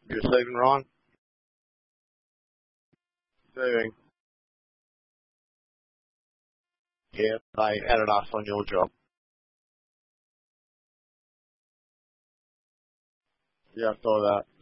You're saving, Ron? Saving. Yeah, I added off on your job. Yeah, I saw that.